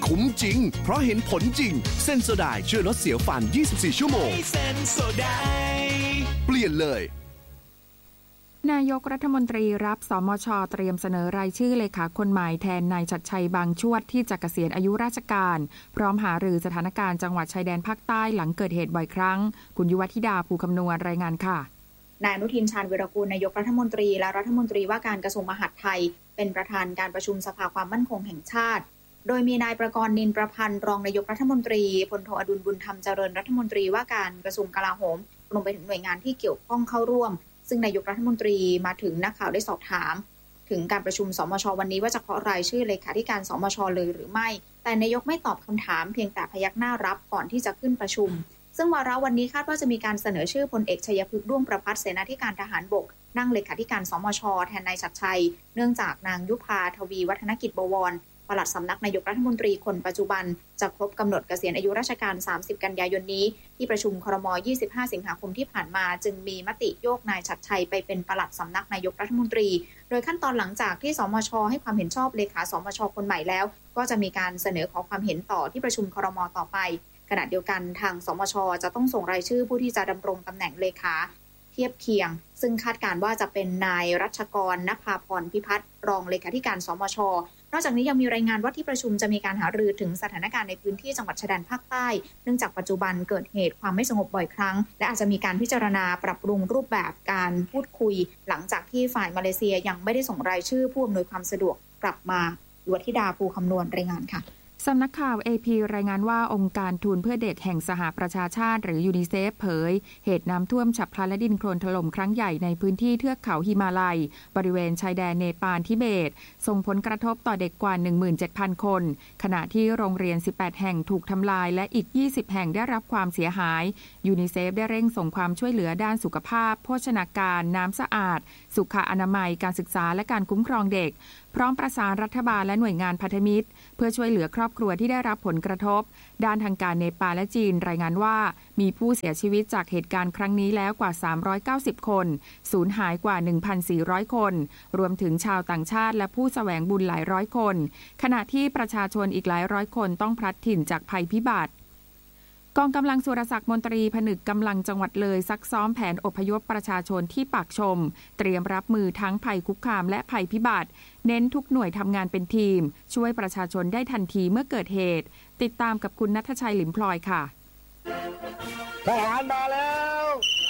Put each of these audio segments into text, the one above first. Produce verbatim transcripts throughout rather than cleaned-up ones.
คุ้มจริงเพราะเห็นผลจริงเซนโซไดช่วยลดเสียวฟันยี่สิบสี่ชั่วโมงเซนโซไดเปลี่ยนเลยนายกรัฐมนตรีรับสมช.เตรียมเสนอรายชื่อเลขาคนใหม่แทนนายชัดชัยบางชวดที่จะเกษียณอายุราชการพร้อมหารือสถานการณ์จังหวัดชายแดนภาคใต้หลังเกิดเหตุบ่อยครั้งคุณยุวธิดาภูคำนวณรายงานค่ะนายอนุทินชาญวีรกูลนายกรัฐมนตรีและรัฐมนตรีว่าการกระทรวงมหาดไทยเป็นประธานการประชุมสภาความมั่นคงแห่งชาติโดยมีนายประกรณ์นินประพันธ์รองนายกรัฐมนตรีพลโทอดุลบุญธรรมเจริญรัฐมนตรีว่าการกระทรวงกลาโหมรวมไปถึงหน่วยงานที่เกี่ยวข้องเข้าร่วมซึ่งนายกรัฐมนตรีมาถึงนักข่าวได้สอบถามถึงการประชุมสมช.วันนี้ว่าจะเคาะรายชื่อเลขาธิการสมช.เลยหรือไม่แต่นายกไม่ตอบคำถามเพียงแต่พยักหน้ารับก่อนที่จะขึ้นประชุมซึ่งวาระวันนี้คาดว่าจะมีการเสนอชื่อพลเอกชัยพฤกษ์ด้วงประภัสเสนาธิการทหารบกนั่งเลขาธิการสมช.แทนนายชัดชัยเนื่องจากนางยุพาทวีวัฒนกิจบวรปลัดสำนักนายกรัฐมนตรีคนปัจจุบันจะครบกำหนดเกษียณอายุราชการสามสิบกันยายนนี้ที่ประชุมครม. ยี่สิบห้าสิงหาคมที่ผ่านมาจึงมีมติโยกนายชัดชัยไปเป็นปลัดสำนักนายกรัฐมนตรีโดยขั้นตอนหลังจากที่สมช.ให้ความเห็นชอบเลขาสมช.คนใหม่แล้วก็จะมีการเสนอขอความเห็นต่อที่ประชุมครม.ต่อไปขณะเดียวกันทางสมช.จะต้องส่งรายชื่อผู้ที่จะดำรงตำแหน่งเลขาเทียบเคียงซึ่งคาดการณ์ว่าจะเป็นนายรัชกรณภาพรพิพัฒน์รองเลขาธิการสมช.นอกจากนี้ยังมีรายงานว่าที่ประชุมจะมีการหารือถึงสถานการณ์ในพื้นที่จังหวัดชายแดนภาคใต้เนื่องจากปัจจุบันเกิดเหตุความไม่สงบบ่อยครั้งและอาจจะมีการพิจารณาปรับปรุงรูปแบบการพูดคุยหลังจากที่ฝ่ายมาเลเซียยังไม่ได้ส่งรายชื่อผู้อำนวยความสะดวกกลับมายุวธิดาภูคำนวณรายงานค่ะสำนักข่าว เอ พี รายงานว่าองค์การทูลเพื่อเด็กแห่งสหประชาชาติหรือยูนิเซฟเผยเหตุน้ำท่วมฉับพลันและดินโคลนถล่มครั้งใหญ่ในพื้นที่เทือกเขาหิมาลัยบริเวณชายแดนเนปาลทิเบตส่งผลกระทบต่อเด็กกว่า หนึ่งหมื่นเจ็ดพัน คนขณะที่โรงเรียนสิบแปดแห่งถูกทำลายและอีกยี่สิบแห่งได้รับความเสียหายยูนิเซฟได้เร่งส่งความช่วยเหลือด้านสุขภาพโภชนาการน้ำสะอาดสุขอนามัยการศึกษาและการคุ้มครองเด็กพร้อมประสานรัฐบาลและหน่วยงานพันธมิตรเพื่อช่วยเหลือครอบครัวที่ได้รับผลกระทบด้านทางการเนปาลและจีนรายงานว่ามีผู้เสียชีวิตจากเหตุการณ์ครั้งนี้แล้วกว่าสามร้อยเก้าสิบคนสูญหายกว่า หนึ่งพันสี่ร้อย คนรวมถึงชาวต่างชาติและผู้แสวงบุญหลายร้อยคนขณะที่ประชาชนอีกหลายร้อยคนต้องพลัดถิ่นจากภัยพิบัติกองกำลังสุรศักดิ์มนตรีผนึกกำลังจังหวัดเลยซักซ้อมแผนอพยพประชาชนที่ปากชมเตรียมรับมือทั้งภัยคุกคามและภัยพิบัติเน้นทุกหน่วยทำงานเป็นทีมช่วยประชาชนได้ทันทีเมื่อเกิดเหตุติดตามกับคุณณัฐชัยหลิมพลอยค่ะทหารมาแล้ว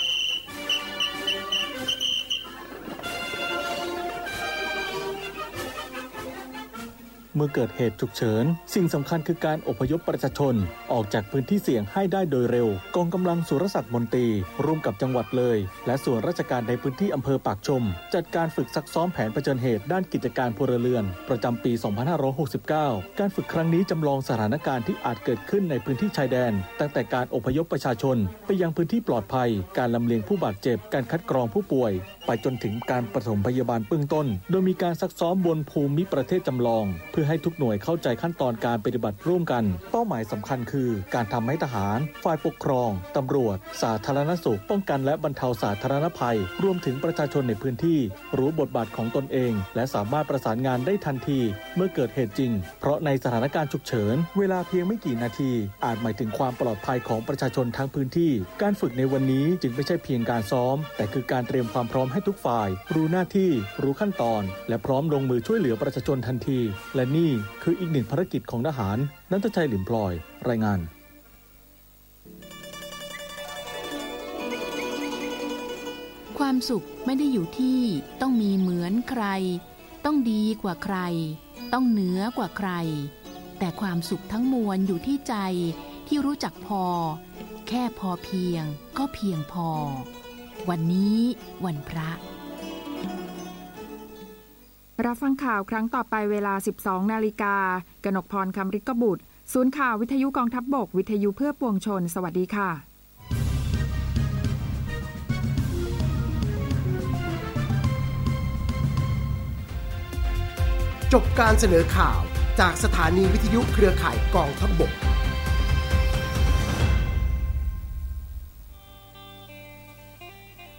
เมื่อเกิดเหตุฉุกเฉินสิ่งสำคัญคือการอพยพประชาชนออกจากพื้นที่เสี่ยงให้ได้โดยเร็วกองกำลังสุรศักดิ์มนตรีร่วมกับจังหวัดเลยและส่วนราชการในพื้นที่อำเภอปากชมจัดการฝึกซักซ้อมแผนเผชิญเหตุด้านกิจการพลเรือนประจำปี สองพันห้าร้อยหกสิบเก้า การฝึกครั้งนี้จำลองสถานการณ์ที่อาจเกิดขึ้นในพื้นที่ชายแดนตั้งแต่การอพยพประชาชนไปยังพื้นที่ปลอดภัยการลำเลียงผู้บาดเจ็บการคัดกรองผู้ป่วยไปจนถึงการปฐมพยาบาลเบื้องต้นโดยมีการซักซ้อมบนภูมิประเทศจำลองเพื่อให้ทุกหน่วยเข้าใจขั้นตอนการปฏิบัติร่วมกันเป้าหมายสำคัญคือการทำให้ทหารฝ่ายปกครองตำรวจสาธารณสุขป้องกันและบรรเทาสาธารณภัยรวมถึงประชาชนในพื้นที่รู้บทบาทของตนเองและสามารถประสานงานได้ทันทีเมื่อเกิดเหตุจริงเพราะในสถานการณ์ฉุกเฉินเวลาเพียงไม่กี่นาทีอาจหมายถึงความปลอดภัยของประชาชนทั้งพื้นที่การฝึกในวันนี้จึงไม่ใช่เพียงการซ้อมแต่คือการเตรียมความพร้อมให้ทุกฝ่ายรู้หน้าที่รู้ขั้นตอนและพร้อมลงมือช่วยเหลือประชาชนทันทีและนี่คืออีกหนึ่งภารกิจของทหารณัฐชัยหลิมพลอยรายงานความสุขไม่ได้อยู่ที่ต้องมีเหมือนใครต้องดีกว่าใครต้องเหนือกว่าใครแต่ความสุขทั้งมวลอยู่ที่ใจที่รู้จักพอแค่พอเพียงก็เพียงพอวันนี้วันพระรับฟังข่าวครั้งต่อไปเวลา สิบสองนาฬิกา กนกพรคำฤทธิ์กบุตรศูนย์ข่าววิทยุกองทัพบกวิทยุเพื่อปวงชนสวัสดีค่ะจบการเสนอข่าวจากสถานีวิทยุเครือข่ายกองทัพบกโอ้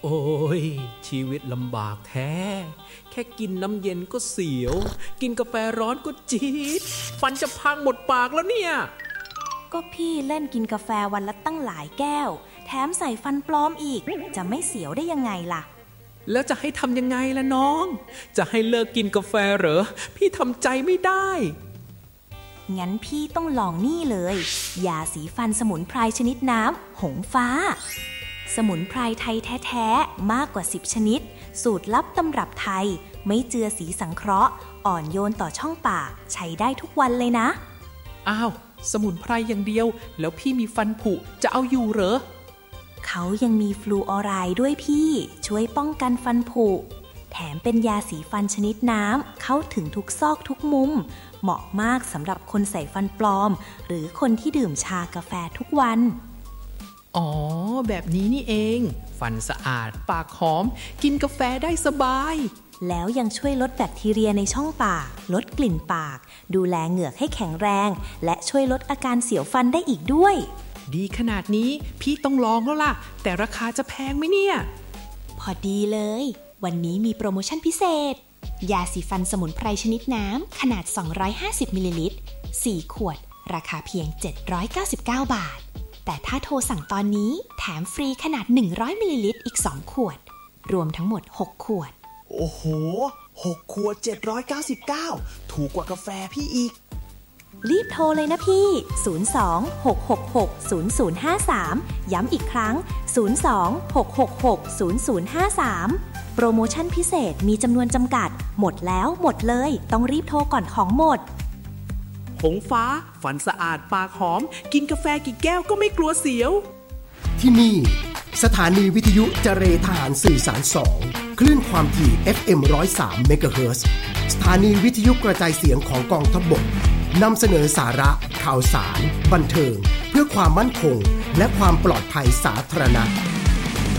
ยชีวิตลำบากแท้แค่กินน้ำเย็นก็เสียวกินกาแฟร้อนก็จี๊ดฟันจะพังหมดปากแล้วเนี่ยก็พี่เล่นกินกาแฟวันละตั้งหลายแก้วแถมใส่ฟันปลอมอีกจะไม่เสียวได้ยังไงล่ะแล้วจะให้ทำยังไงล่ะน้องจะให้เลิกกินกาแฟเหรอพี่ทำใจไม่ได้งั้นพี่ต้องลองนี่เลยยาสีฟันสมุนไพรชนิดน้ำหงฟ้าสมุนไพรไทยแท้ๆมากกว่าสิบชนิดสูตรลับตำรับไทยไม่เจือสีสังเคราะห์อ่อนโยนต่อช่องปากใช้ได้ทุกวันเลยนะอ้าวสมุนไพรอย่างเดียวแล้วพี่มีฟันผุจะเอาอยู่เหรอเขายังมีฟลูออไรด์ด้วยพี่ช่วยป้องกันฟันผุแถมเป็นยาสีฟันชนิดน้ำเข้าถึงทุกซอกทุกมุมเหมาะมากสำหรับคนใส่ฟันปลอมหรือคนที่ดื่มชากาแฟทุกวันอ๋อแบบนี้นี่เองฟันสะอาดปากหอมกินกาแฟได้สบายแล้วยังช่วยลดแบคทีเรียในช่องปากลดกลิ่นปากดูแลเหงือกให้แข็งแรงและช่วยลดอาการเสียวฟันได้อีกด้วยดีขนาดนี้พี่ต้องลองแล้วล่ะแต่ราคาจะแพงไหมเนี่ยพอดีเลยวันนี้มีโปรโมชั่นพิเศษยาสีฟันสมุนไพรชนิดน้ำขนาดสองร้อยห้าสิบมิลลิลิตรสี่ขวดราคาเพียงเจ็ดร้อยเก้าสิบเก้าบาทแต่ถ้าโทรสั่งตอนนี้แถมฟรีขนาดหนึ่งร้อยมิลลิลิตรอีกสองขวดรวมทั้งหมดหกขวดโอ้โหหกขวดเจ็ดร้อยเก้าสิบเก้าถูกกว่ากาแฟพี่อีกรีบโทรเลยนะพี่ศูนย์ สอง หก หก หก ศูนย์ ศูนย์ ห้า สามย้ำอีกครั้งศูนย์ สอง หก หก หก ศูนย์ ศูนย์ ห้า สามโปรโมชั่นพิเศษมีจำนวนจำกัดหมดแล้วหมดเลยต้องรีบโทรก่อนของหมดหงฟ้าฟันสะอาดปากหอมกินกาแฟกี่แก้วก็ไม่กลัวเสียวที่นี่สถานีวิทยุเจเรทหารสื่อสารสองคลื่นความถี่ เอฟ เอ็ม หนึ่งร้อยสาม เมกะเฮิรตซ์สถานีวิทยุกระจายเสียงของกองทัพบกนำเสนอสาระข่าวสารบันเทิงเพื่อความมั่นคงและความปลอดภัยสาธารณะ